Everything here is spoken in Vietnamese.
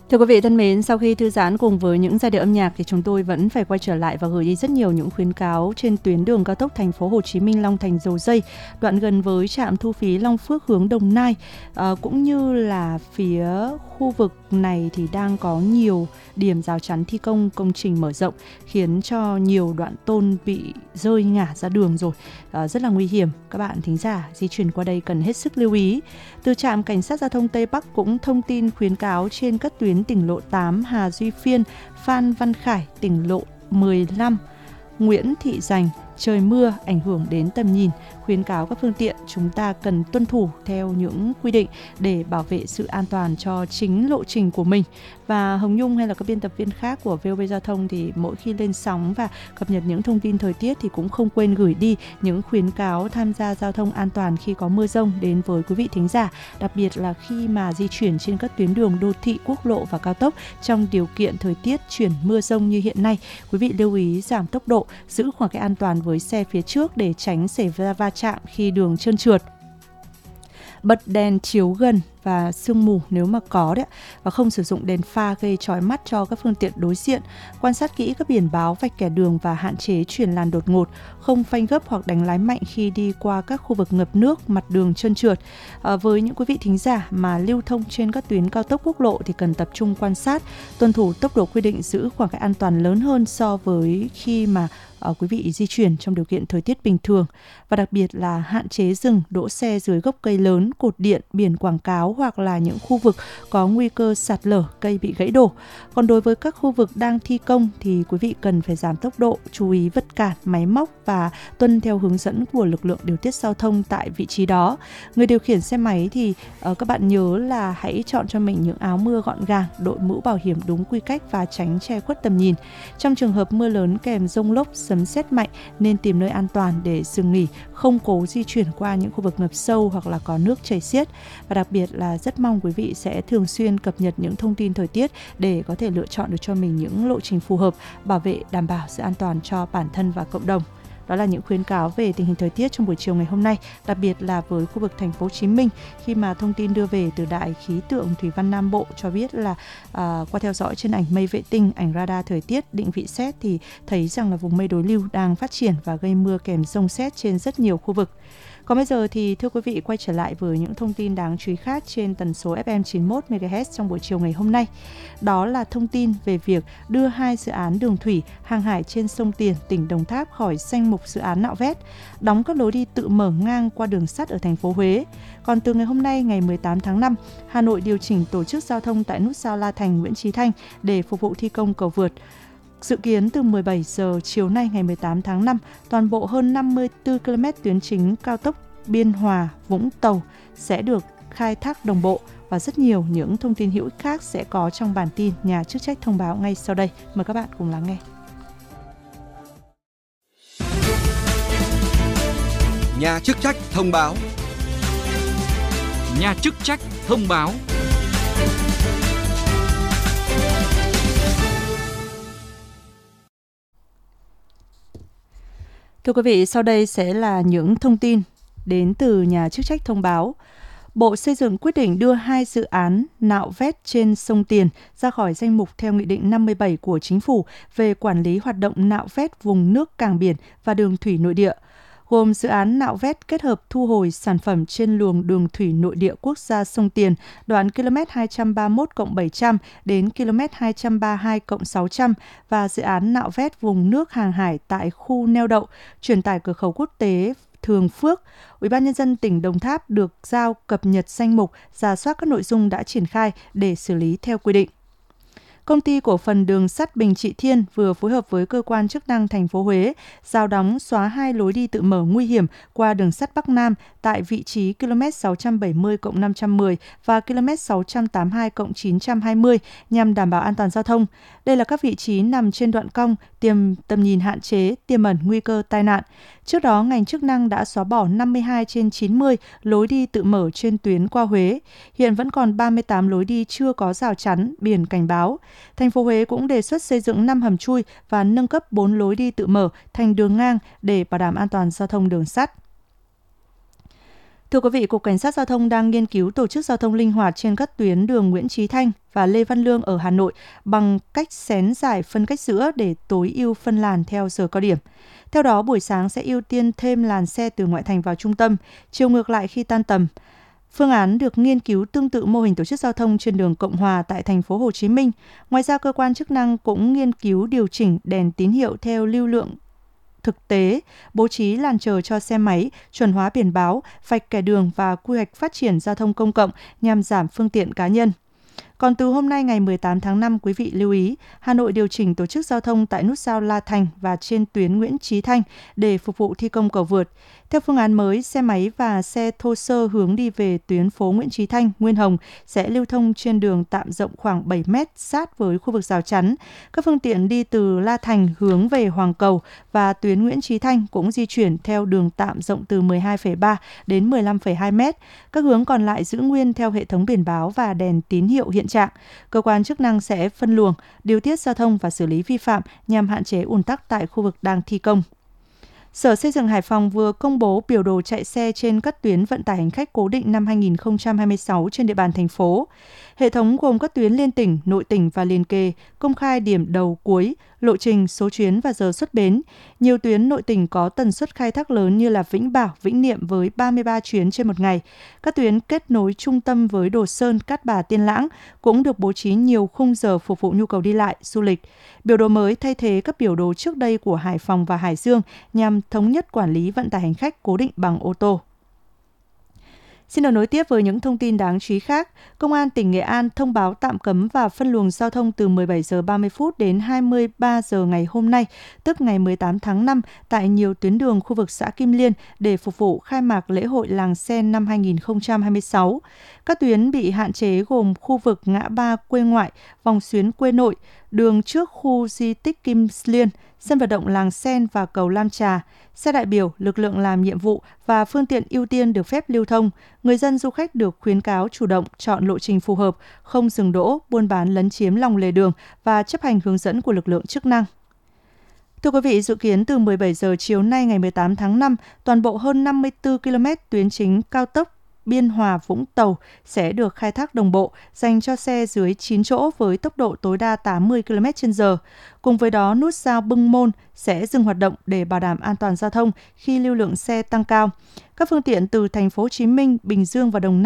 Thưa quý vị thân mến, sau khi thư giãn cùng với những giai điệu âm nhạc thì chúng tôi vẫn phải quay trở lại và gửi đi rất nhiều những khuyến cáo trên tuyến đường cao tốc thành phố Hồ Chí Minh Long Thành Dầu Giây, đoạn gần với trạm thu phí Long Phước hướng Đồng Nai, cũng như là phía khu vực này thì đang có nhiều điểm rào chắn thi công công trình mở rộng khiến cho nhiều đoạn tôn bị rơi ngả ra đường rồi, rất là nguy hiểm. Các bạn thính giả di chuyển qua đây cần hết sức lưu ý. Từ trạm cảnh sát giao thông Tây Bắc cũng thông tin khuyến cáo trên các tuyến tỉnh lộ 8 Hà Duy Phiên, Phan Văn Khải, tỉnh lộ 15 Nguyễn Thị Giành, trời mưa ảnh hưởng đến tầm nhìn, khuyến cáo các phương tiện chúng ta cần tuân thủ theo những quy định để bảo vệ sự an toàn cho chính lộ trình của mình. Và Hồng Nhung hay là các biên tập viên khác của VOV Giao thông thì mỗi khi lên sóng và cập nhật những thông tin thời tiết thì cũng không quên gửi đi những khuyến cáo tham gia giao thông an toàn khi có mưa dông đến với quý vị thính giả, đặc biệt là khi mà di chuyển trên các tuyến đường đô thị, quốc lộ và cao tốc trong điều kiện thời tiết chuyển mưa dông như hiện nay. Quý vị lưu ý giảm tốc độ, giữ khoảng cách an toàn với xe phía trước để tránh xảy ra va chạm khi đường trơn trượt. Bật đèn chiếu gần và sương mù nếu mà có đấy, và không sử dụng đèn pha gây chói mắt cho các phương tiện đối diện. Quan sát kỹ các biển báo vạch kẻ đường và hạn chế chuyển làn đột ngột, không phanh gấp hoặc đánh lái mạnh khi đi qua các khu vực ngập nước, mặt đường trơn trượt. Với những quý vị thính giả mà lưu thông trên các tuyến cao tốc quốc lộ thì cần tập trung quan sát, tuân thủ tốc độ quy định, giữ khoảng cách an toàn lớn hơn so với khi mà quý vị di chuyển trong điều kiện thời tiết bình thường. Và đặc biệt là hạn chế dừng đỗ xe dưới gốc cây lớn, cột điện, biển quảng cáo hoặc là những khu vực có nguy cơ sạt lở, cây bị gãy đổ. Còn đối với các khu vực đang thi công thì quý vị cần phải giảm tốc độ, chú ý vứt cản, máy móc và tuân theo hướng dẫn của lực lượng điều tiết giao thông tại vị trí đó. Người điều khiển xe máy thì các bạn nhớ là hãy chọn cho mình những áo mưa gọn gàng, đội mũ bảo hiểm đúng quy cách và tránh che khuất tầm nhìn. Trong trường hợp mưa lớn kèm dông lốc, sấm sét mạnh nên tìm nơi an toàn để dừng nghỉ, không cố di chuyển qua những khu vực ngập sâu hoặc là có nước chảy xiết. Và đặc biệt là rất mong quý vị sẽ thường xuyên cập nhật những thông tin thời tiết để có thể lựa chọn được cho mình những lộ trình phù hợp, bảo vệ đảm bảo sự an toàn cho bản thân và cộng đồng. Đó là những khuyến cáo về tình hình thời tiết trong buổi chiều ngày hôm nay, đặc biệt là với khu vực thành phố Hồ Chí Minh, khi mà thông tin đưa về từ Đài khí tượng Thủy văn Nam Bộ cho biết là qua theo dõi trên ảnh mây vệ tinh, ảnh radar thời tiết, định vị sét thì thấy rằng là vùng mây đối lưu đang phát triển và gây mưa kèm dông sét trên rất nhiều khu vực. Còn bây giờ thì thưa quý vị, quay trở lại với những thông tin đáng chú ý khác trên tần số FM 91 MHz trong buổi chiều ngày hôm nay. Đó là thông tin về việc đưa 2 dự án đường thủy hàng hải trên sông Tiền, tỉnh Đồng Tháp khỏi danh mục dự án nạo vét, đóng các lối đi tự mở ngang qua đường sắt ở thành phố Huế. Còn từ ngày hôm nay, ngày 18 tháng 5, Hà Nội điều chỉnh tổ chức giao thông tại nút giao La Thành, Nguyễn Chí Thanh để phục vụ thi công cầu vượt. Dự kiến từ 17 giờ chiều nay ngày 18 tháng 5, toàn bộ hơn 54 km tuyến chính cao tốc Biên Hòa - Vũng Tàu sẽ được khai thác đồng bộ, và rất nhiều những thông tin hữu ích khác sẽ có trong bản tin nhà chức trách thông báo ngay sau đây. Mời các bạn cùng lắng nghe. Nhà chức trách thông báo. Nhà chức trách thông báo. Thưa quý vị, sau đây sẽ là những thông tin đến từ nhà chức trách thông báo. Bộ Xây dựng quyết định đưa 2 dự án nạo vét trên sông Tiền ra khỏi danh mục theo Nghị định 57 của Chính phủ về quản lý hoạt động nạo vét vùng nước cảng biển và đường thủy nội địa, gồm dự án nạo vét kết hợp thu hồi sản phẩm trên luồng đường thủy nội địa quốc gia sông Tiền, đoạn km 231+700 đến km 232+600 và dự án nạo vét vùng nước hàng hải tại khu neo đậu, chuyển tải cửa khẩu quốc tế Thường Phước. Ủy ban Nhân dân tỉnh Đồng Tháp được giao cập nhật danh mục, rà soát các nội dung đã triển khai để xử lý theo quy định. Công ty cổ phần đường sắt Bình Trị Thiên vừa phối hợp với cơ quan chức năng thành phố Huế giao đóng xóa 2 lối đi tự mở nguy hiểm qua đường sắt Bắc Nam tại vị trí km 670+510 và km 682+920 nhằm đảm bảo an toàn giao thông. Đây là các vị trí nằm trên đoạn cong, tiềm tầm nhìn hạn chế, tiềm ẩn nguy cơ tai nạn. Trước đó, ngành chức năng đã xóa bỏ 52 trên 90 lối đi tự mở trên tuyến qua Huế. Hiện vẫn còn 38 lối đi chưa có rào chắn, biển cảnh báo. Thành phố Huế cũng đề xuất xây dựng 5 hầm chui và nâng cấp 4 lối đi tự mở thành đường ngang để bảo đảm an toàn giao thông đường sắt. Thưa quý vị, Cục Cảnh sát Giao thông đang nghiên cứu tổ chức giao thông linh hoạt trên các tuyến đường Nguyễn Chí Thanh và Lê Văn Lương ở Hà Nội bằng cách xén giải phân cách giữa để tối ưu phân làn theo giờ cao điểm. Theo đó, buổi sáng sẽ ưu tiên thêm làn xe từ ngoại thành vào trung tâm, chiều ngược lại khi tan tầm. Phương án được nghiên cứu tương tự mô hình tổ chức giao thông trên đường Cộng Hòa tại thành phố Hồ Chí Minh. Ngoài ra, cơ quan chức năng cũng nghiên cứu điều chỉnh đèn tín hiệu theo lưu lượng thực tế, bố trí làn chờ cho xe máy, chuẩn hóa biển báo, vạch kẻ đường và quy hoạch phát triển giao thông công cộng nhằm giảm phương tiện cá nhân. Còn từ hôm nay ngày 18 tháng 5, quý vị lưu ý, Hà Nội điều chỉnh tổ chức giao thông tại nút giao La Thành và trên tuyến Nguyễn Chí Thanh để phục vụ thi công cầu vượt. Theo phương án mới, xe máy và xe thô sơ hướng đi về tuyến phố Nguyễn Chí Thanh, Nguyên Hồng sẽ lưu thông trên đường tạm rộng khoảng 7 m sát với khu vực rào chắn. Các phương tiện đi từ La Thành hướng về Hoàng Cầu và tuyến Nguyễn Chí Thanh cũng di chuyển theo đường tạm rộng từ 12,3 đến 15,2 m. Các hướng còn lại giữ nguyên theo hệ thống biển báo và đèn tín hiệu hiện trạng. Cơ quan chức năng sẽ phân luồng, điều tiết giao thông và xử lý vi phạm nhằm hạn chế ùn tắc tại khu vực đang thi công. Sở Xây dựng Hải Phòng vừa công bố biểu đồ chạy xe trên các tuyến vận tải hành khách cố định năm 2026 trên địa bàn thành phố. Hệ thống gồm các tuyến liên tỉnh, nội tỉnh và liền kề, công khai điểm đầu cuối, lộ trình, số chuyến và giờ xuất bến. Nhiều tuyến nội tỉnh có tần suất khai thác lớn như là Vĩnh Bảo, Vĩnh Niệm với 33 chuyến trên một ngày. Các tuyến kết nối trung tâm với Đồ Sơn, Cát Bà, Tiên Lãng cũng được bố trí nhiều khung giờ phục vụ nhu cầu đi lại, du lịch. Biểu đồ mới thay thế các biểu đồ trước đây của Hải Phòng và Hải Dương nhằm thống nhất quản lý vận tải hành khách cố định bằng ô tô. Xin được nối tiếp với những thông tin đáng chú ý khác. Công an tỉnh Nghệ An thông báo tạm cấm và phân luồng giao thông từ 17 giờ 30 phút đến 23 giờ ngày hôm nay, tức ngày 18 tháng 5 tại nhiều tuyến đường khu vực xã Kim Liên để phục vụ khai mạc lễ hội Làng Sen năm 2026. Các tuyến bị hạn chế gồm khu vực ngã ba Quê Ngoại, vòng xuyến Quê Nội, đường trước khu di tích Kim Liên, sân vận động Làng Sen và cầu Lam Trà. Xe đại biểu, lực lượng làm nhiệm vụ và phương tiện ưu tiên được phép lưu thông. Người dân du khách được khuyến cáo chủ động chọn lộ trình phù hợp, không dừng đỗ, buôn bán lấn chiếm lòng lề đường và chấp hành hướng dẫn của lực lượng chức năng. Thưa quý vị, dự kiến từ 17 giờ chiều nay ngày 18 tháng 5, toàn bộ hơn 54 km tuyến chính cao tốc Biên Hòa - Vũng Tàu sẽ được khai thác đồng bộ, dành cho xe dưới 9 chỗ với tốc độ tối đa 80 km/h. Cùng với đó, nút giao Bưng Môn sẽ dừng hoạt động để bảo đảm an toàn giao thông khi lưu lượng xe tăng cao. Các phương tiện từ thành phố Hồ Chí Minh, Bình Dương và Đồng Nai